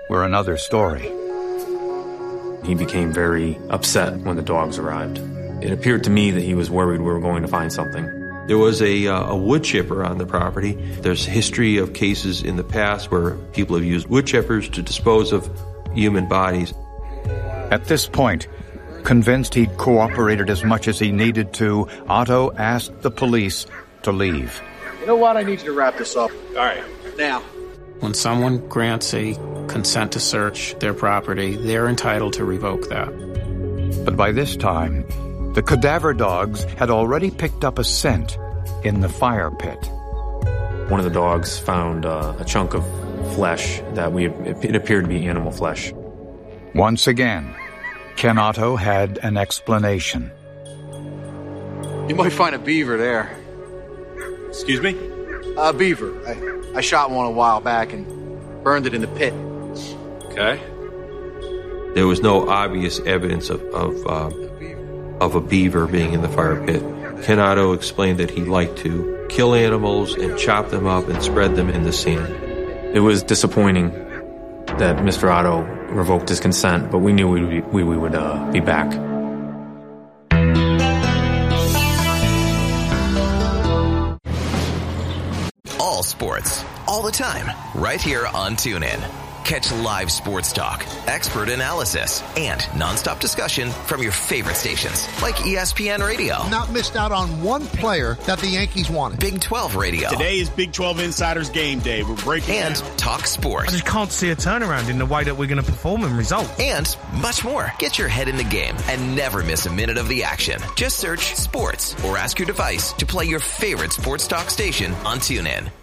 were another story. He became very upset when the dogs arrived. It appeared to me that he was worried we were going to find something. There was a wood chipper on the property. There's history of cases in the past where people have used wood chippers to dispose of human bodies. At this point, convinced he'd cooperated as much as he needed to, Otto asked the police to leave. You know what? I need you to wrap this up. All right. Now. When someone grants a consent to search their property, they're entitled to revoke that. But by this time, the cadaver dogs had already picked up a scent in the fire pit. One of the dogs found a chunk of flesh that it appeared to be animal flesh. Once again, Ken Otto had an explanation. You might find a beaver there. Excuse me? A beaver. I shot one a while back and burned it in the pit. Okay. There was no obvious evidence of a beaver being in the fire pit. Ken Otto explained that he liked to kill animals and chop them up and spread them in the sand. It was disappointing that Mr. Otto revoked his consent, but we knew we would be back. All sports, all the time, right here on TuneIn. Catch live sports talk, expert analysis, and nonstop discussion from your favorite stations like ESPN Radio. Not missed out on one player that the Yankees wanted. Big 12 Radio. Today is Big 12 Insiders Game Day. We're breaking and down. Talk sports. I just can't see a turnaround in the way that we're going to perform and result. And much more. Get your head in the game and never miss a minute of the action. Just search sports or ask your device to play your favorite sports talk station on TuneIn.